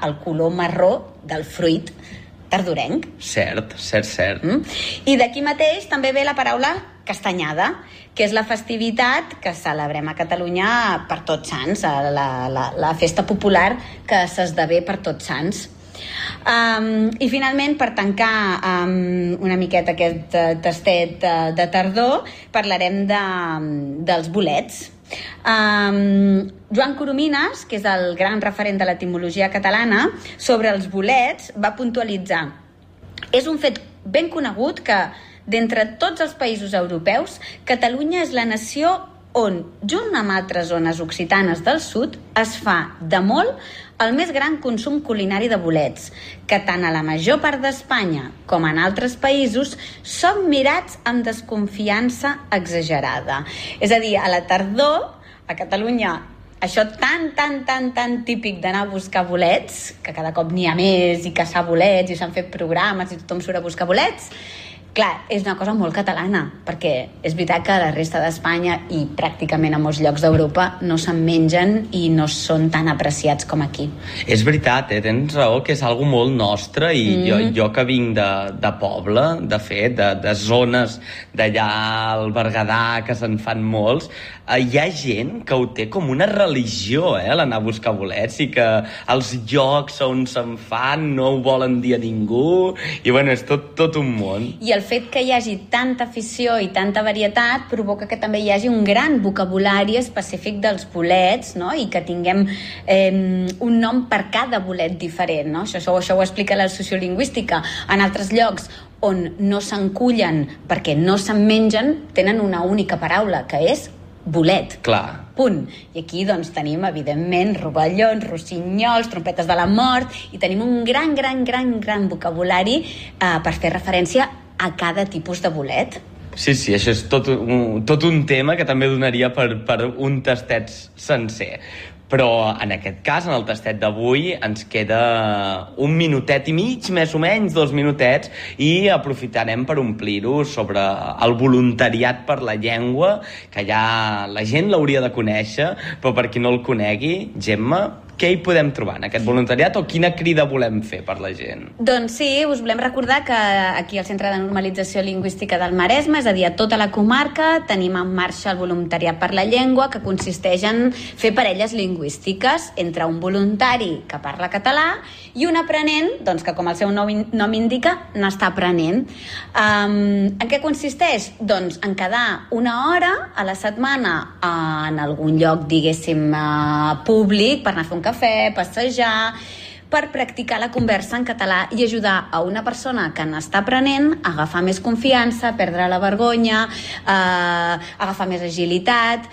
el color marró del fruit tardorenc. Cert. I d'aquí mateix també ve la paraula castanyada, que és la festivitat que celebrem a Catalunya per Tots Sants, la festa popular que s'esdevé per Tots Sants. I finalment, per tancar una miqueta aquest tastet de tardor, parlarem dels bolets. Joan Coromines, que és el gran referent de l'etimologia catalana, sobre els bolets va puntualitzar: és un fet ben conegut que, d'entre tots els països europeus, Catalunya és la nació on, junt amb altres zones occitanes del sud, es fa de molt el més gran consum culinari de bolets, que tant a la major part d'Espanya com en altres països són mirats amb desconfiança exagerada. És a dir, a la tardor, a Catalunya, això tan típic d'anar a buscar bolets, que cada cop n'hi ha més, i caçar bolets, i s'han fet programes i tothom surt a buscar bolets, clar, és una cosa molt catalana, perquè és veritat que a la resta d'Espanya i pràcticament a molts llocs d'Europa no se'n mengen i no són tan apreciats com aquí. És veritat, tens raó, que és algo molt nostre, i jo que vinc de poble, de fet, de zones d'allà al Berguedà, que se'n fan molts, hi ha gent que ho té com una religió, l'anar a buscar bolets, i que els llocs on se'n fan no ho volen dir a ningú, i bueno, és tot un món. I el fet que hi hagi tanta afició i tanta varietat provoca que també hi hagi un gran vocabulari específic dels bolets, no? I que tinguem un nom per cada bolet diferent, no? Això ho explica la sociolingüística. En altres llocs on no se'n cullen perquè no se'n mengen, tenen una única paraula, que és bolet. Clar. Punt. I aquí doncs tenim, evidentment, rovellons, rossinyols, trompetes de la mort, i tenim un gran vocabulari per fer referència a cada tipus de bolet. Sí, això és tot un tema que també donaria per un tastet sencer. Però en aquest cas, en el tastet d'avui, ens queda 1 minutet i mig, més o menys, 2 minutets, i aprofitarem per omplir-ho sobre el voluntariat per la llengua, que ja la gent l'hauria de conèixer, però per qui no el conegui, Gemma, què hi podem trobar en aquest voluntariat, o quina crida volem fer per la gent? Doncs sí, us volem recordar que aquí al Centre de Normalització Lingüística del Maresme, és a dir, a tota la comarca, tenim en marxa el voluntariat per la llengua, que consisteix en fer parelles lingüístiques entre un voluntari que parla català i un aprenent, doncs, que com el seu nom indica, n'està aprenent. En què consisteix? Doncs en quedar una hora a la setmana en algun lloc, diguéssim, públic, per anar a fer un cafè, passejar, per practicar la conversa en català i ajudar a una persona que n'està aprenent a agafar més confiança, perdre la vergonya, agafar més agilitat,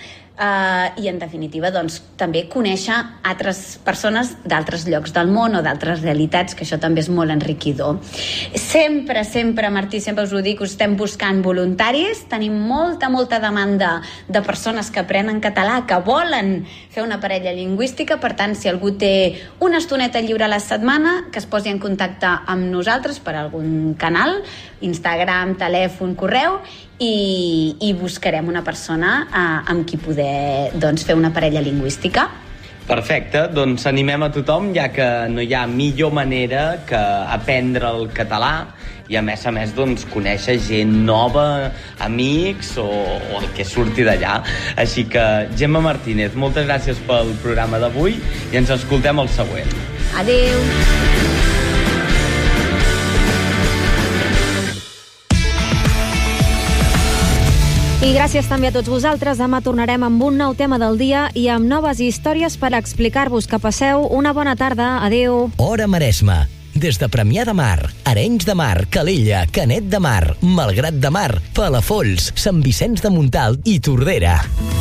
i en definitiva doncs, també conèixer altres persones d'altres llocs del món o d'altres realitats, que això també és molt enriquidor. Sempre, Martí, sempre us ho dic, us estem buscant voluntaris, tenim molta demanda de persones que aprenen català, que volen fer una parella lingüística. Per tant, si algú té una estoneta lliure a la setmana, que es posi en contacte amb nosaltres per algun canal, Instagram, telèfon, correu, i buscarem una persona amb qui poder fer una parella lingüística. Perfecte, doncs animem a tothom, ja que no hi ha millor manera que aprendre el català i a més doncs, conèixer gent nova, amics o el que surti d'allà. Així que, Gemma Martínez, moltes gràcies pel programa d'avui i ens escoltem al següent. Adéu! I gràcies també a tots vosaltres. Demà tornarem amb un nou tema del dia i amb noves històries per explicar-vos. Que passeu una bona tarda. Adéu. Hora Maresme. Des de Premià de Mar, Arenys de Mar, Calella, Canet de Mar, Malgrat de Mar, Palafolls, Sant Vicenç de Montalt i Tordera.